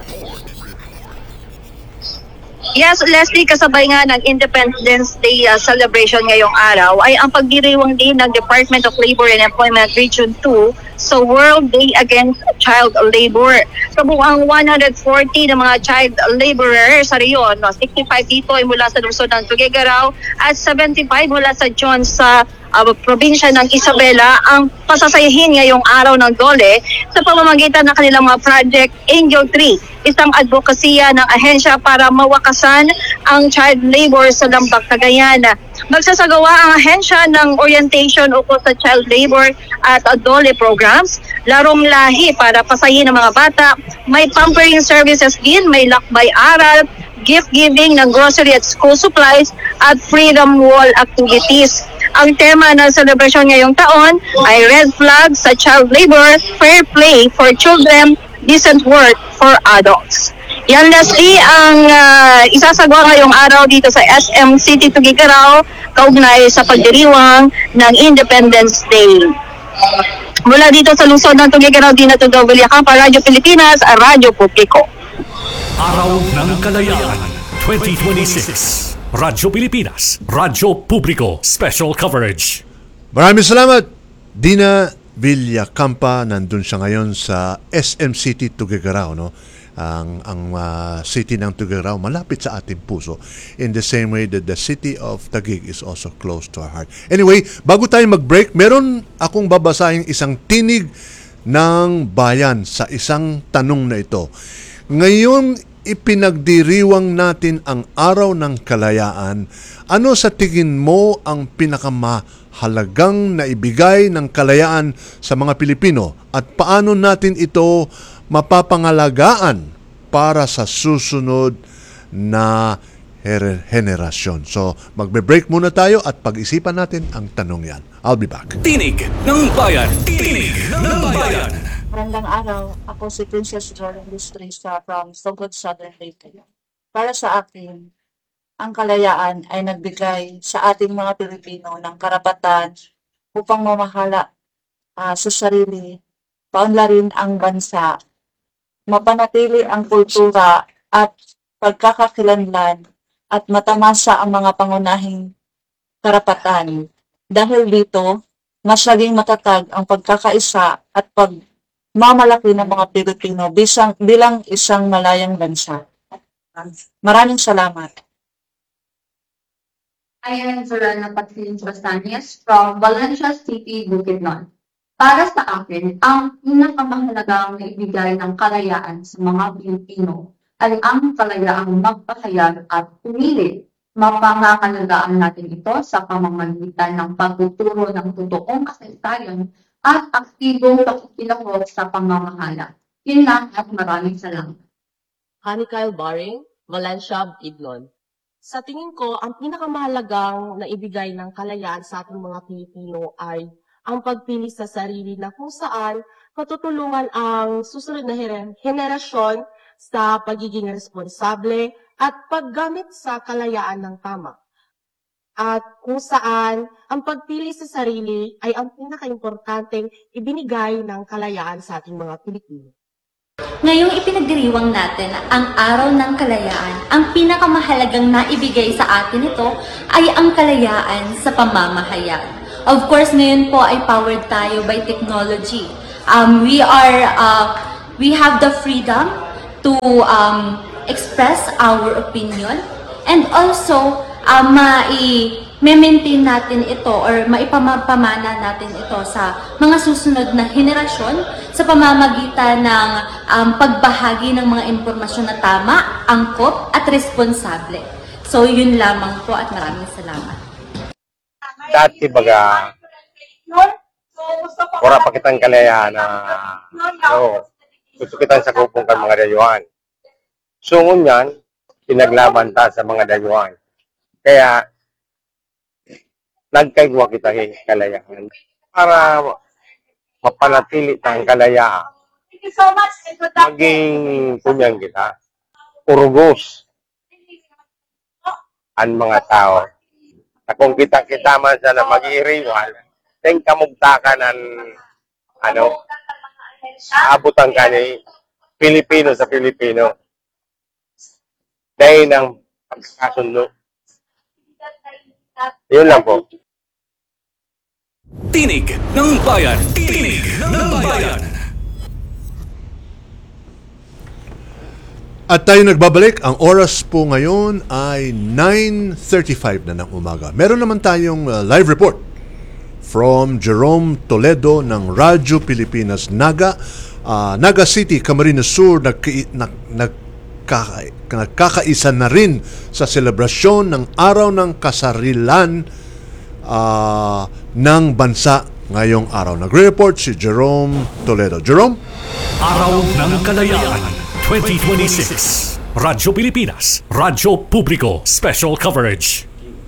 Yes, Leslie, kasabay nga ng Independence Day celebration ngayong araw ay ang pagdiriwang din ng Department of Labor and Employment Region 2 sa World Day Against Child Labor. Sa buong 140 ng mga child laborers sa riyon, 65 dito ay mula sa lungsod ng Tuguegarao at 75 mula sa John sa probinsya ng Isabela ang pasasayahin ngayong araw ng Dole sa pamamagitan ng kanilang mga project Angel 3, isang advokasya ng ahensya para mawakasan ang child labor sa Lambak, Cagayan. Magsasagawa ang ahensya ng orientation ukol sa child labor at Dole programs, larong lahi para pasayin ng mga bata, may pampering services din, may lakbay aral, gift giving ng grocery at school supplies at freedom wall activities. Ang tema ng celebration ngayong taon ay Red Flag sa Child Labor, Fair Play for Children, Decent Work for Adults. Yan, Leslie, ang isasagawa ngayong araw dito sa SM City Tuguegarao kaugnay sa pagdiriwang ng Independence Day. Mula dito sa lungsod ng Tuguegarao, Dina Villacampa, Radyo Pilipinas, Radyo Publiko. Araw ng Kalayaan 2026. Radyo Pilipinas, Radyo Publiko, Special Coverage. Maraming salamat, Dina Villacampa. Nandun siya ngayon sa SM City Tuguegarao, no? Ang city ng Tuguegarao malapit sa ating puso, in the same way that the city of Taguig is also close to our heart. Anyway, bago tayo mag-break, meron akong babasahing isang tinig ng bayan sa isang tanong na ito. Ngayon ipinagdiriwang natin ang Araw ng Kalayaan. Ano sa tingin mo ang pinakamahalagang naibigay ng kalayaan sa mga Pilipino at paano natin ito mapapangalagaan para sa susunod na henerasyon? So, magbe-break muna tayo at pag-isipan natin ang tanong yan. I'll be back. Tinig ng Bayan. Tinig ng Bayan. Magandang araw. Ako si Princess Jordan Lustrisa from Sogod Southern Leyte. Para sa akin, ang kalayaan ay nagbigay sa ating mga Pilipino ng karapatan upang mamahala sa sarili, paunlarin ang bansa, mapanatili ang kultura at pagkakakilanlan at matamasa ang mga pangunahing karapatan. Dahil dito, mas naging matatag ang pagkakaisa at pagmamalaki ng mga Pilipino bilang isang malayang bansa. Maraming salamat. I am Zorana Patlin Bastanias from Valencia City, Bukidnon. Para sa akin, ang pinakamahalagang naibigay ng kalayaan sa mga Pilipino ay ang kalayaang magpahayag at pumili, Mapangangalagaan natin ito sa pamamagitan ng pagtuturo ng totoong kasaysayan at aktibong pakikilahok sa pamamahala. Yun lang at maraming salamat. Hanikyle Baring, Valencia, Bukidnon. Sa tingin ko, ang pinakamahalagang naibigay ng kalayaan sa ating mga Pilipino ay ang pagpili sa sarili na kung saan matutulungan ang susunod na henerasyon sa pagiging responsable at paggamit sa kalayaan ng tama. At kung saan ang pagpili sa sarili ay ang pinaka-importanteng ibinigay ng kalayaan sa ating mga Pilipino. Ngayong ipinagdiriwang natin ang Araw ng Kalayaan, ang pinakamahalagang naibigay sa atin ito ay ang kalayaan sa pamamahayag. Of course, ngayon po ay powered tayo by technology. We have the freedom to express our opinion and also ma-maintain natin ito or maipamana natin ito sa mga susunod na henerasyon sa pamamagitan ng pagbahagi ng mga impormasyon na tama, angkop at responsable. So yun lamang po at maraming salamat. Dati baga, wala pa kitang kalayaan na gusto kitang sakupong kan mga dayuhan. So ngunyan, pinaglaban ta sa mga dayuhan. Kaya, nagkaigwa kita kalayaan para mapanatili tang kalayaan. Maging punyang kita, urugos ang mga tao. Na kung kita man sana mag-iiriwal, ting kamugtakan ang abutan ka ni Pilipino sa Pilipino. Dahil ng pagkakasundo. Yun lang po. Tinig ng Bayan. Tinig ng Bayan. At tayo nagbabalik. Ang oras po ngayon ay 9:35 na ng umaga. Meron naman tayong live report from Jerome Toledo ng Radyo Pilipinas Naga. Naga City, Camarines Sur, nagkakaisa na rin sa selebrasyon ng Araw ng Kasarilan ng bansa ngayong araw. Nagre-report si Jerome Toledo. Jerome? Araw ng Kalayaan 2026. Radyo Pilipinas, Radyo Publiko, Special Coverage.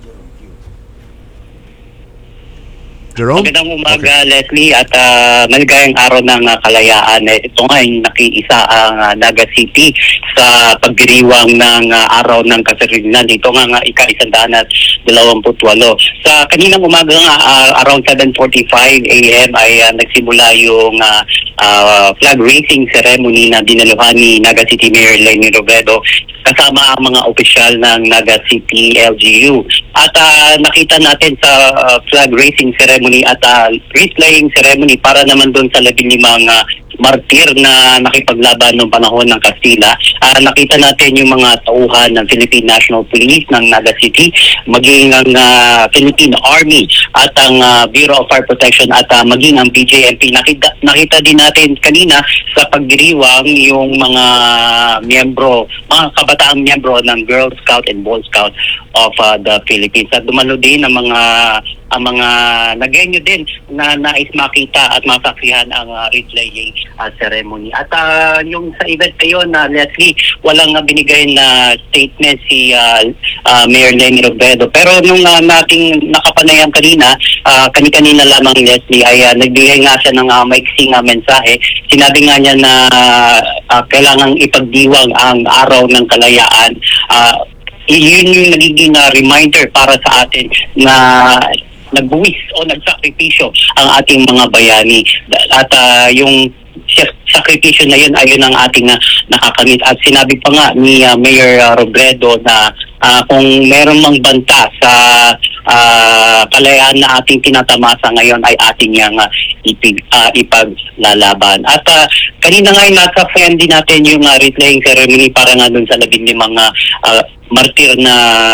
Jerome? Magandang umaga, Leslie, at maligayang araw ng kalayaan. Ito nga yung nakiisa ang Naga City sa pagdiriwang ng araw ng kasarilan. Ito nga ika-128. Sa kaninang umaga nga, around 7:45 a.m. ay nagsimula yung flag raising ceremony na dinaluhan ni Naga City Mayor Leni Robredo kasama ang mga opisyal ng Naga City LGU. At nakita natin sa flag raising ceremony at wreath laying ceremony para naman doon sa 15 martir na nakipaglaban noong panahon ng Kastila. Nakita natin yung mga tauhan ng Philippine National Police ng Naga City, maging ang Philippine Army at ang Bureau of Fire Protection at maging ang BJMP. Nakita din natin kanina sa pagdiriwang yung mga kabataang miyembro ng Girl Scout and Boy Scout of the Philippines. At dumalo din ang mga nagenyo din na nais makita at masaksihan ang wreath laying ceremony. At yung sa event na yun, Leslie, walang binigay na statement si Mayor Leni Robredo. Pero nung nating nakapanayan kanina, kanina lamang, Leslie, ay nagbigay nga siya ng maiksing mensahe. Sinabi nga niya na kailangang ipagdiwang ang araw ng kalayaan. Yun yung nagiging reminder para sa atin na nagbuwis o nagsakripisyo ang ating mga bayani. At yung sakripisyo na yun ay yun ang ating nakakamit. At sinabi pa nga ni Mayor Robredo na kung meron mang banta sa kalayaan na ating tinatamasa ngayon ay ating yang ipaglalaban. At kanina nga nasa friend din natin yung wreath laying ceremony para nga dun sa 15 martir na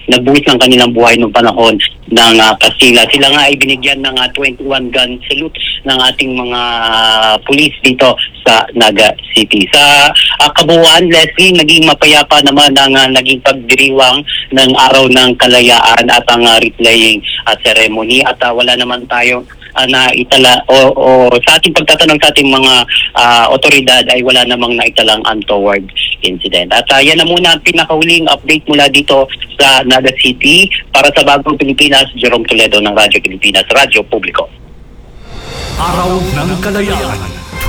nagbuwis ng kanilang buhay noong panahon ng Kastila. Sila nga ay binigyan ng 21 gun salute ng ating mga pulis dito sa Naga City. Sa kabuuan, Leslie, naging mapayapa naman ang naging pagdiriwang ng Araw ng Kalayaan at ang wreath-laying ceremony, at wala naman tayo na itala o sa ating pagtatanong sa ating mga otoridad ay wala namang naitalang untoward incident. At yan na muna ang pinakahuling update mula dito sa Naga City. Para sa Bagong Pilipinas, Jerome Toledo ng Radyo Pilipinas, Radyo Publiko. Araw ng Kalayaan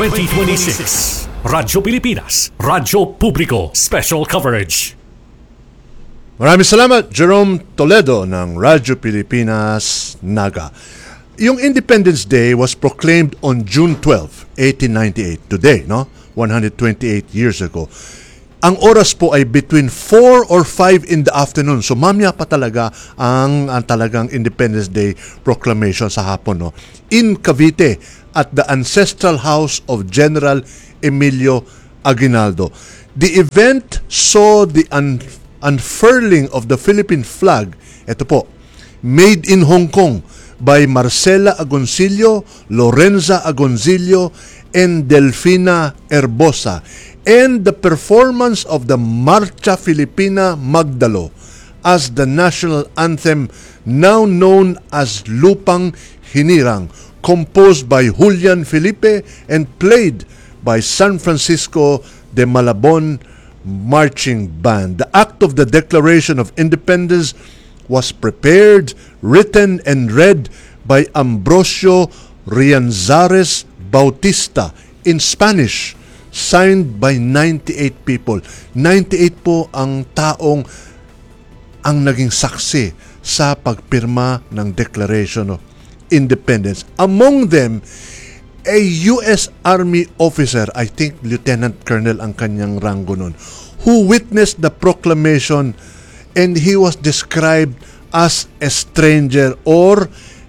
2026. Radyo Pilipinas, Radyo Publiko, Special Coverage. Maraming salamat, Jerome Toledo ng Radyo Pilipinas, Naga. Yung Independence Day was proclaimed on June 12, 1898. Today, no? 128 years ago. Ang oras po ay between 4 or 5 in the afternoon. So mamaya pa talaga ang talagang Independence Day proclamation sa hapon, no? In Cavite at the ancestral house of General Emilio Aguinaldo. The event saw the unfurling of the Philippine flag. Ito po, made in Hong Kong by Marcela Agoncillo, Lorenza Agoncillo, and Delfina Herbosa, and the performance of the Marcha Filipina Magdalo as the national anthem, now known as Lupang Hinirang, composed by Julian Felipe and played by San Francisco de Malabon Marching Band. The act of the Declaration of Independence was prepared, written, and read by Ambrosio Rianzares Bautista in Spanish, signed by 98 people. 98 po ang taong ang naging saksi sa pagpirma ng Declaration of Independence. Among them, a U.S. Army officer, I think Lieutenant Colonel ang kanyang ranggo nun, who witnessed the proclamation, and he was described as a stranger or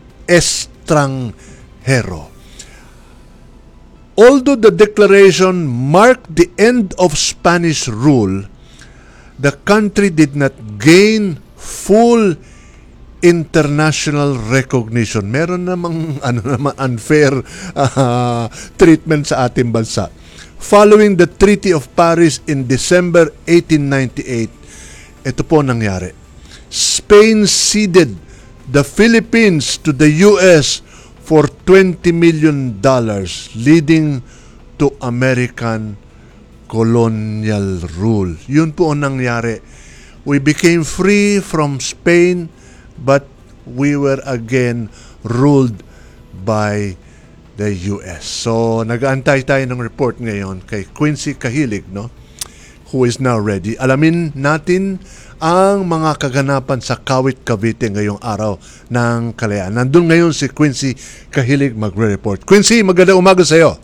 estranjero. Although the declaration marked the end of Spanish rule, the country did not gain full international recognition. Meron namang unfair treatment sa ating bansa. Following the Treaty of Paris in December 1898, ito po nangyari. Spain ceded the Philippines to the US for $20 million, leading to American colonial rule. Yun po ang nangyari. We became free from Spain, but we were again ruled by the US. So, nag-aantay tayo ng report ngayon kay Quincy Kahilig, no? Who is now ready. Alamin natin ang mga kaganapan sa Kawit, Cavite ngayong araw ng Kalayaan. Nandun ngayon si Quincy Kahilig magre-report. Quincy, magandang umaga sa iyo.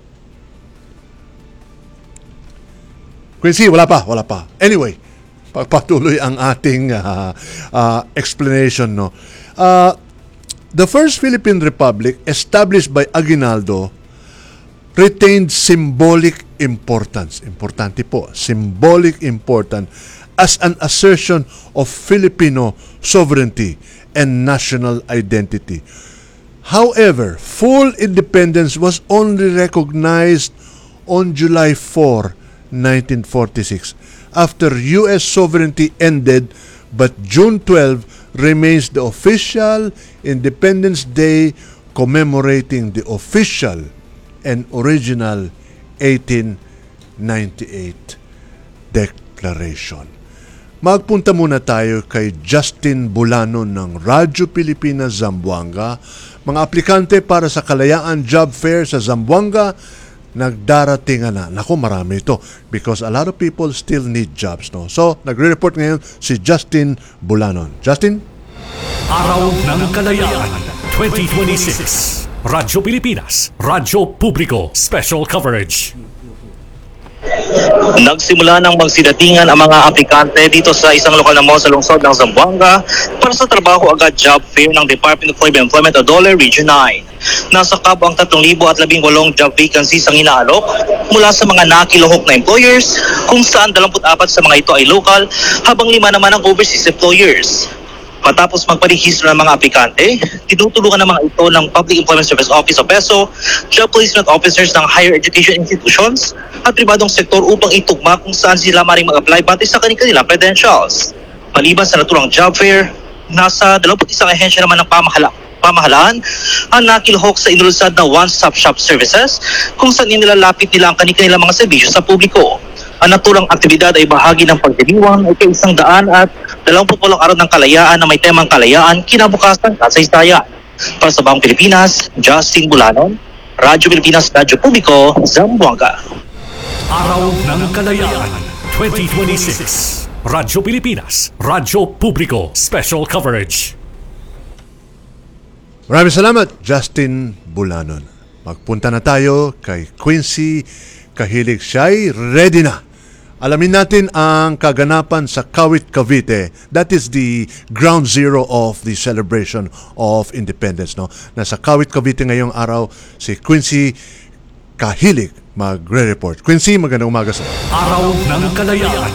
Quincy, wala pa. Anyway, pagpatuloy ang ating explanation, no? The First Philippine Republic, established by Aguinaldo, retained symbolic importance. Importante po, symbolic importance as an assertion of Filipino sovereignty and national identity. However, full independence was only recognized on July 4, 1946, after U.S. sovereignty ended, but June 12 remains the official Independence Day, commemorating the official and original 1898 Declaration. Magpunta muna tayo kay Justin Bulano ng Radyo Pilipinas, Zamboanga. Mga aplikante para sa Kalayaan Job Fair sa Zamboanga, nagdarating na. Naku, marami ito because a lot of people still need jobs, no? So, nagre-report ngayon si Justin Bulanon. Justin? Araw ng Kalayaan 2026. Radyo Pilipinas, Radyo Publiko, Special Coverage. Nagsimula ng magsidatingan ang mga aplikante dito sa isang lokal na mall sa lungsod ng Zamboanga para sa trabaho agad job fair ng Department of Labor and Employment Adole Region 9. Nasa kabo ang 3,018 job vacancies ang inaalok mula sa mga nakiluhok na employers, kung saan 24 sa mga ito ay local habang 5 naman ang overseas employers. Matapos magparehistro ng mga aplikante, tinutulungan ng mga ito ng Public Employment Service Office o PESO, job placement officers ng higher education institutions at pribadong sektor upang itugma kung saan sila maring mag-apply batay sa kanilang credentials. Maliban sa naturang job fair, nasa 21 ahensya naman ng pamahalaan ang nakilhok sa inilunsad na one-stop shop services kung saan inilalapit nila ang kanilang mga serbisyo sa publiko. Ang naturang aktibidad ay bahagi ng pagdiriwang ay 100 at 28 araw ng kalayaan na may temang kalayaan, kinabukasan, kasaysayan. Para sa Bagong Pilipinas, Justin Bulanon, Radyo Pilipinas, Radyo Publiko, Zamboanga. Araw ng Kalayaan 2026. Radyo Pilipinas, Radyo Publiko, Special Coverage. Maraming salamat, Justin Bulanon. Magpunta na tayo kay Quincy Kahilig. Siya'y ready na. Alamin natin ang kaganapan sa Kawit, Cavite. That is the ground zero of the celebration of independence. No? Nasa Kawit, Cavite ngayong araw si Quincy Kahilig magre-report. Quincy, magandang umaga sa Araw ng Kalayaan